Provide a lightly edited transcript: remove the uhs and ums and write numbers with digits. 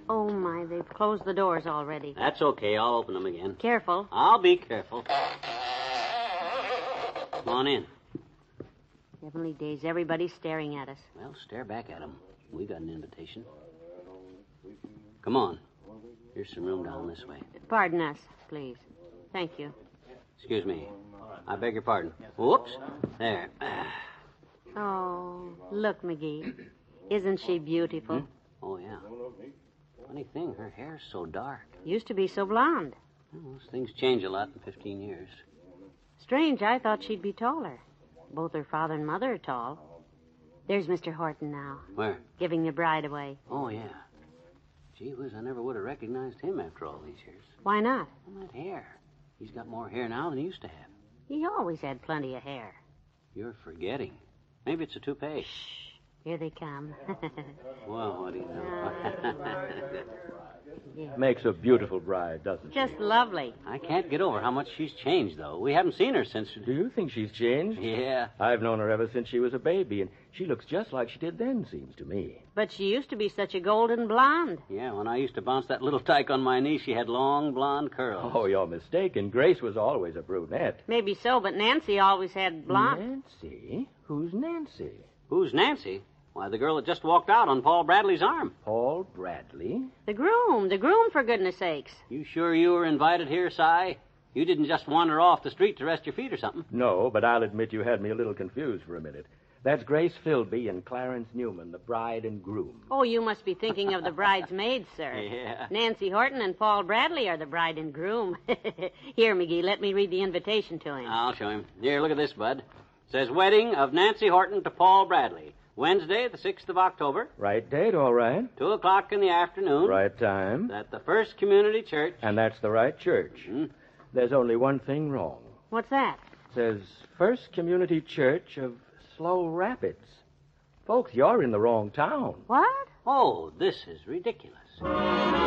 Oh, my, they've closed the doors already. That's okay. I'll open them again. Careful. I'll be careful. Come on in. Heavenly days, everybody's staring at us. Well, stare back at them. We got an invitation. Come on. Here's some room down this way. Pardon us, please. Thank you. Excuse me. I beg your pardon. Whoops. There. Oh, look, McGee. Isn't she beautiful? Oh, yeah. Funny thing, her hair's so dark. Used to be so blonde. Well, those things change a lot in 15 years. Strange, I thought she'd be taller. Both her father and mother are tall. There's Mr. Horton now. Where? Giving the bride away. Oh, yeah. Gee whiz, I never would have recognized him after all these years. Why not? Well, that hair. He's got more hair now than he used to have. He always had plenty of hair. You're forgetting. Maybe it's a toupee. Shh. Here they come. Well, what do you know? Yeah. Makes a beautiful bride, doesn't she? Just lovely. I can't get over how much she's changed, though. We haven't seen her since... Do you think she's changed? Yeah. I've known her ever since she was a baby, and she looks just like she did then, seems to me. But she used to be such a golden blonde. Yeah, when I used to bounce that little tyke on my knee, she had long blonde curls. Oh, you're mistaken. Grace was always a brunette. Maybe so, but Nancy always had blonde. Nancy? Who's Nancy? Who's Nancy? Why, the girl that just walked out on Paul Bradley's arm. Paul Bradley? The groom, for goodness sakes. You sure you were invited here, Si? You didn't just wander off the street to rest your feet or something. No, but I'll admit you had me a little confused for a minute. That's Grace Philby and Clarence Newman, the bride and groom. Oh, you must be thinking of the bridesmaids, sir. Yeah. Nancy Horton and Paul Bradley are the bride and groom. Here, McGee, let me read the invitation to him. I'll show him. Here, look at this, Bud. It says, wedding of Nancy Horton to Paul Bradley. Wednesday, the 6th of October. Right date, all right. 2:00 in the afternoon. Right time. At the First Community Church. And that's the right church. Hmm? There's only one thing wrong. What's that? It says First Community Church of Slow Rapids. Folks, you're in the wrong town. What? Oh, this is ridiculous.